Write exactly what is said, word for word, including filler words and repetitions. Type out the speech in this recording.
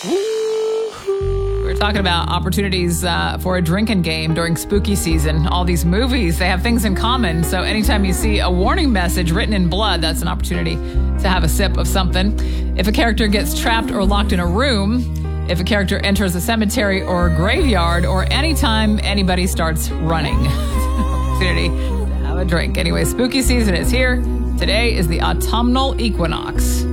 We're talking about opportunities uh, for a drinking game during spooky season. All these movies, they have things in common. So anytime you see a warning message written in blood, that's an opportunity to have a sip of something. If a character gets trapped or locked in a room, if a character enters a cemetery or a graveyard, or anytime anybody starts running. Opportunity to have a drink. Anyway, spooky season is here. Today is the autumnal equinox.